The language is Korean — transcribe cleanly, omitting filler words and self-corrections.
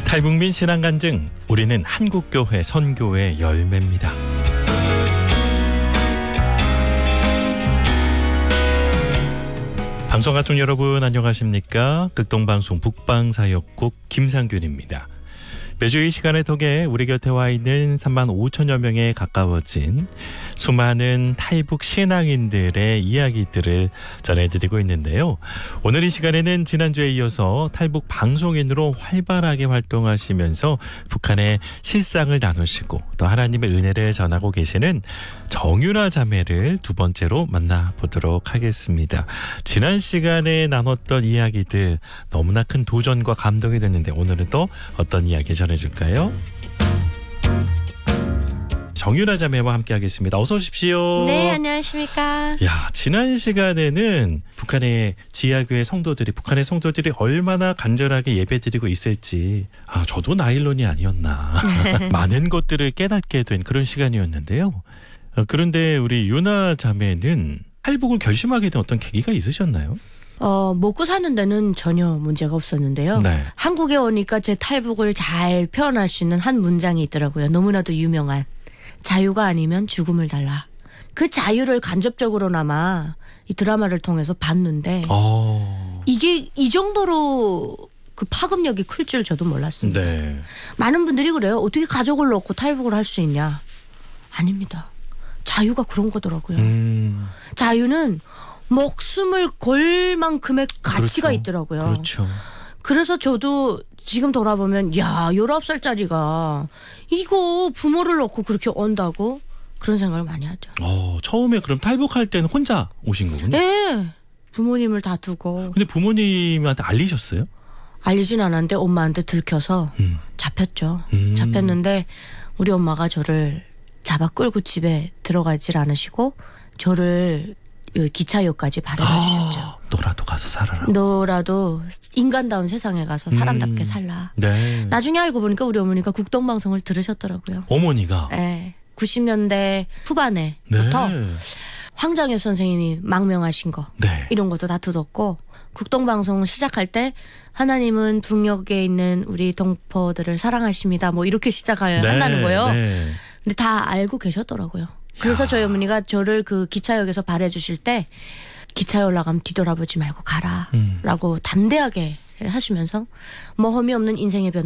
탈북민 신앙 간증, 우리는 한국교회 선교의 열매입니다. 방송가족 여러분 안녕하십니까? 극동방송 북방사역국 김상균입니다. 매주 이 시간의 덕에 우리 곁에 와 있는 3만 5천여 명에 가까워진 수많은 탈북 신앙인들의 이야기들을 전해드리고 있는데요. 오늘 이 시간에는 지난주에 이어서 탈북 방송인으로 활발하게 활동하시면서 북한의 실상을 나누시고 또 하나님의 은혜를 전하고 계시는 정유라 자매를 두 번째로 만나보도록 하겠습니다. 지난 시간에 나눴던 이야기들 너무나 큰 도전과 감동이 됐는데 오늘은 또 어떤 이야기 전해줄까요? 정유라 자매와 함께 하겠습니다. 어서 오십시오. 네, 안녕하십니까. 야, 지난 시간에는 북한의 지하교회 성도들이, 북한의 성도들이 얼마나 간절하게 예배드리고 있을지, 저도 나일론이 아니었나. 많은 것들을 깨닫게 된 그런 시간이었는데요. 그런데 우리 유나 자매는 탈북을 결심하게 된 어떤 계기가 있으셨나요? 먹고 사는 데는 전혀 문제가 없었는데요. 네. 한국에 오니까 제 탈북을 잘 표현할 수 있는 한 문장이 있더라고요. 너무나도 유명한. 자유가 아니면 죽음을 달라. 그 자유를 간접적으로나마 이 드라마를 통해서 봤는데 이게 이 정도로 그 파급력이 클 줄 저도 몰랐습니다. 네. 많은 분들이 그래요. 어떻게 가족을 놓고 탈북을 할 수 있냐. 아닙니다. 자유가 그런 거더라고요. 자유는 목숨을 걸 만큼의 가치가 그렇죠. 있더라고요. 그렇죠. 그래서 저도 지금 돌아보면 19살짜리가 이거 부모를 놓고 그렇게 온다고 그런 생각을 많이 하죠. 처음에 그럼 탈북할 때는 혼자 오신 거군요? 네. 부모님을 다 두고. 근데 부모님한테 알리셨어요? 알리진 않았는데 엄마한테 들켜서 잡혔죠. 잡혔는데 우리 엄마가 저를 잡아 끌고 집에 들어가질 않으시고 저를 기차역까지 바래다 주셨죠. 너라도 가서 살아라. 너라도 인간다운 세상에 가서 사람답게 살라. 네. 나중에 알고 보니까 우리 어머니가 국동방송을 들으셨더라고요. 어머니가? 네. 90년대 후반에부터 네. 황장엽 선생님이 망명하신 거 네. 이런 것도 다 듣었고 국동방송 시작할 때 하나님은 북녘에 있는 우리 동포들을 사랑하십니다. 뭐 이렇게 시작을 한다는 거예요. 네. 근데 다 알고 계셨더라고요. 그래서 저희 어머니가 저를 그 기차역에서 바래주실 때 기차에 올라가면 뒤돌아보지 말고 가라 라고 담대하게 하시면서 뭐 험이 없는 인생의 변화